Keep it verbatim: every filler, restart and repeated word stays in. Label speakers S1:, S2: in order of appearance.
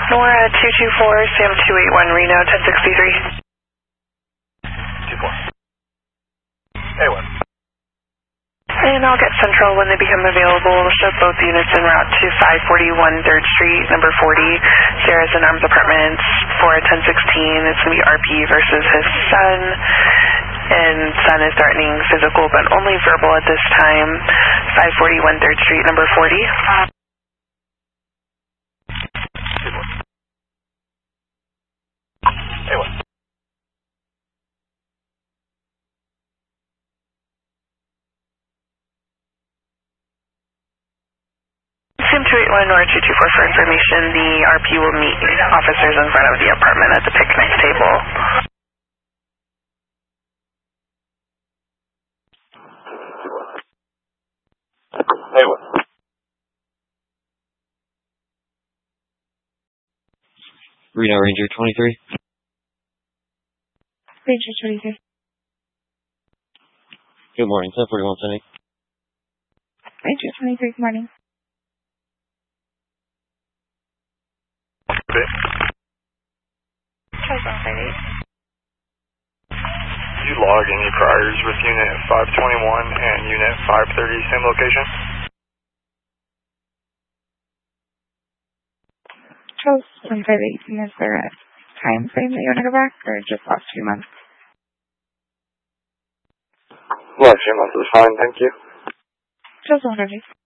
S1: Nora two two four, Sam two eight one, Reno ten sixty-three.
S2: two four. A one.
S1: And I'll get Central when they become available. We'll show both units en route to five forty-one third Street, number forty, Sarah's and Arms Apartments for ten sixteen. It's going to be R P versus his son. And son is threatening physical, but only verbal at this time. five forty-one third Street, number forty.
S2: A one.
S1: Sam two eight one or two two four for information. The R P will meet officers in front of the apartment at the picnic table.
S2: A one.
S3: Reno Ranger twenty-three.
S4: Ranger twenty-three.
S3: Good morning, ten forty-one Sunny.
S4: Ranger twenty-three, good morning.
S2: Okay.
S4: Charles one five eight.
S2: Did you log any priors with Unit five twenty-one and Unit five thirty, same location?
S4: Charles one five eight, is there a time frame that you want to go back, or just last few months?
S2: Last few months is fine, thank you.
S4: Charles one five eight.